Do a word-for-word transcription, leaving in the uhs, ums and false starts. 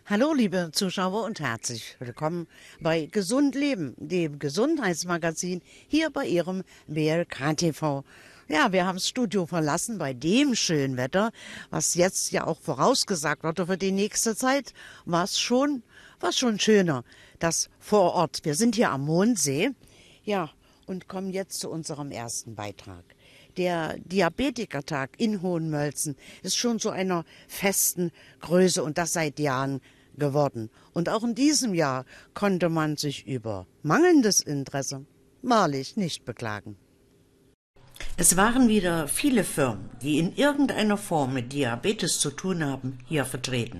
Hallo, liebe Zuschauer und herzlich willkommen bei Gesund Leben, dem Gesundheitsmagazin hier bei Ihrem B L K T V. Ja, wir haben das Studio verlassen bei dem schönen Wetter, was jetzt ja auch vorausgesagt wurde für die nächste Zeit, war es schon, war schon schöner, das vor Ort. Wir sind hier am Mondsee, ja, und kommen jetzt zu unserem ersten Beitrag. Der Diabetikertag in Hohenmölzen ist schon zu einer festen Größe und das seit Jahren geworden. Und auch in diesem Jahr konnte man sich über mangelndes Interesse wahrlich nicht beklagen. Es waren wieder viele Firmen, die in irgendeiner Form mit Diabetes zu tun haben, hier vertreten.